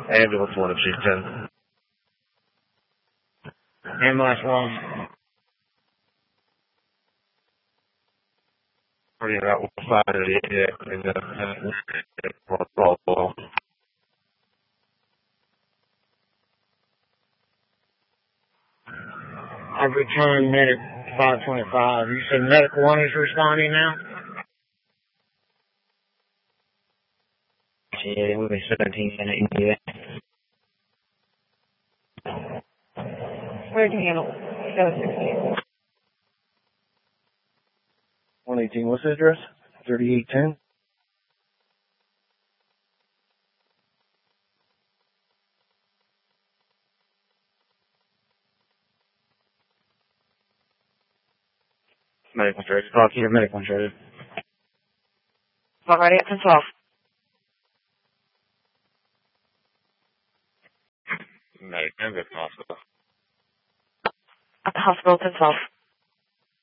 Ambulance 1 if she's 10. Ambulance 1. Bringing out one side of the and I've returned medic 525. You said medic 1 is responding now? Yeah, we'll be 17 minutes into that. Where's the handle? 716. 118, what's the address? 3810? Medic 1 ready. Talk here, medic 1 ready. All ready at 1012. Medic, I'm at the hospital. At the hospital, 1012.